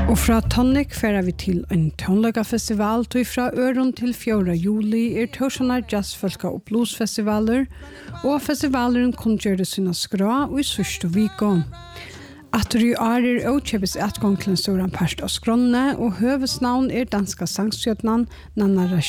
Og fra Tonic færer vi til en tonleggafestival, og fra Øron til 4. juli Torsanar Jazzfolka og Bluesfestivaler, og festivalen kunngjørte sina skra og i sørste viko. Atter i år åkjøpes etgang til en stor part av skrånne, og høvesnavn danska sangstjøtnan Nanna